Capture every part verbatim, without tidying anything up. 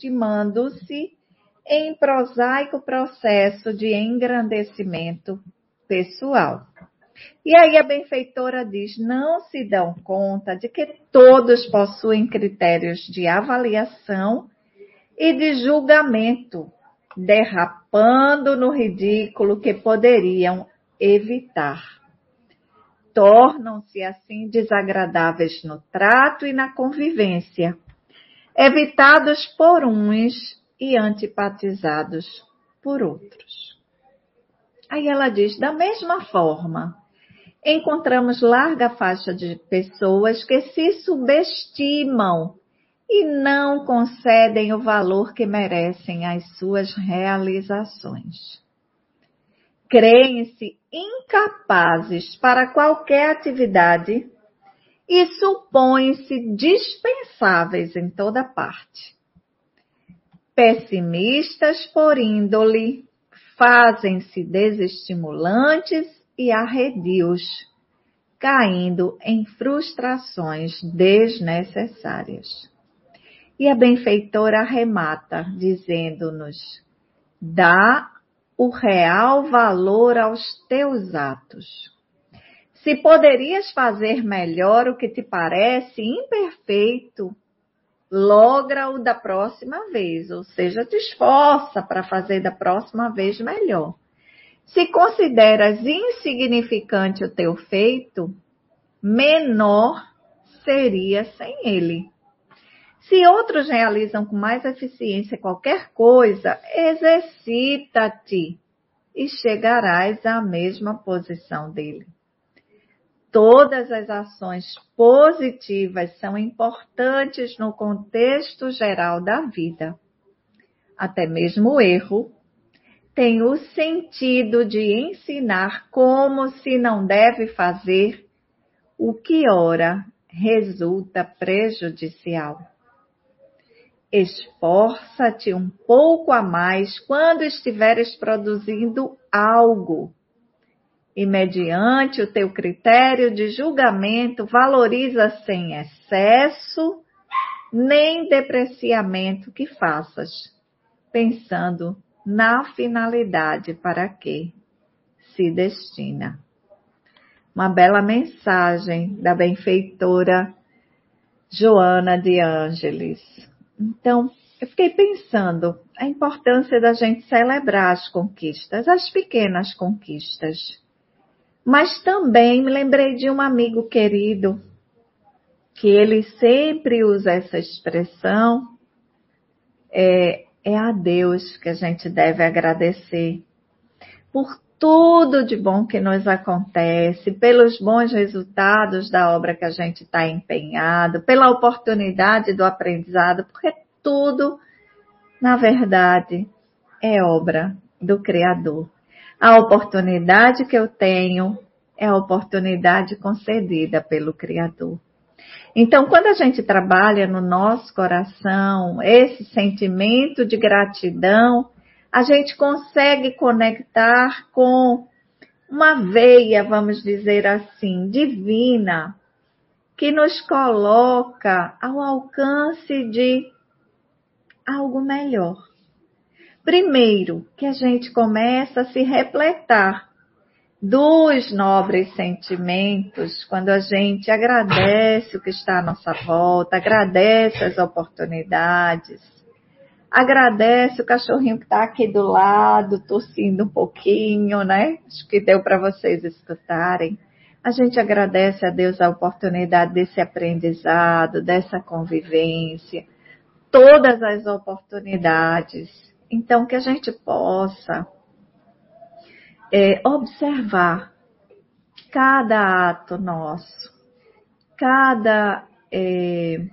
subestimando-se em prosaico processo de engrandecimento pessoal. E aí a benfeitora diz, não se dão conta de que todos possuem critérios de avaliação e de julgamento, derrapando no ridículo que poderiam evitar. Tornam-se assim desagradáveis no trato e na convivência, evitados por uns e antipatizados por outros. Aí ela diz, da mesma forma, encontramos larga faixa de pessoas que se subestimam e não concedem o valor que merecem às suas realizações. Creem-se incapazes para qualquer atividade e supõem-se dispensáveis em toda parte. Pessimistas por índole, fazem-se desestimulantes e arredios, caindo em frustrações desnecessárias. E a benfeitora arremata, dizendo-nos, dá o real valor aos teus atos. Se poderias fazer melhor o que te parece imperfeito, logra-o da próxima vez, ou seja, te esforça para fazer da próxima vez melhor. Se consideras insignificante o teu feito, menor seria sem ele. Se outros realizam com mais eficiência qualquer coisa, exercita-te e chegarás à mesma posição dele. Todas as ações positivas são importantes no contexto geral da vida. Até mesmo o erro tem o sentido de ensinar como se não deve fazer o que ora resulta prejudicial. Esforça-te um pouco a mais quando estiveres produzindo algo. E mediante o teu critério de julgamento, valoriza sem excesso nem depreciamento que faças, pensando na finalidade para que se destina. Uma bela mensagem da benfeitora Joana de Ângeles. Então, eu fiquei pensando a importância da gente celebrar as conquistas, as pequenas conquistas. Mas também me lembrei de um amigo querido, que ele sempre usa essa expressão, é, é a Deus que a gente deve agradecer por tudo de bom que nos acontece, pelos bons resultados da obra que a gente está empenhado, pela oportunidade do aprendizado, porque tudo, na verdade, é obra do Criador. A oportunidade que eu tenho é a oportunidade concedida pelo Criador. Então, quando a gente trabalha no nosso coração esse sentimento de gratidão, a gente consegue conectar com uma veia, vamos dizer assim, divina, que nos coloca ao alcance de algo melhor. Primeiro, que a gente começa a se repletar dos nobres sentimentos, quando a gente agradece o que está à nossa volta, agradece as oportunidades, agradece o cachorrinho que está aqui do lado, tossindo um pouquinho, né? Acho que deu para vocês escutarem. A gente agradece a Deus a oportunidade desse aprendizado, dessa convivência, todas as oportunidades. Então, que a gente possa é, observar cada ato nosso, cada é,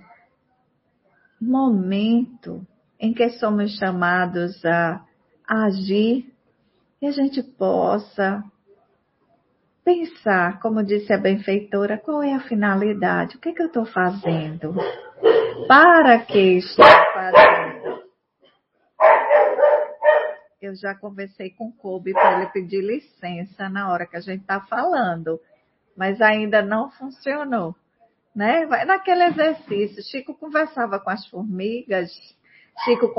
momento em que somos chamados a, a agir, e a gente possa pensar, como disse a benfeitora, qual é a finalidade, o que, é que eu estou fazendo, para que estou fazendo. Eu já conversei com o Kobe para ele pedir licença na hora que a gente está falando, mas ainda não funcionou, né? Vai naquele exercício, Chico conversava com as formigas, Chico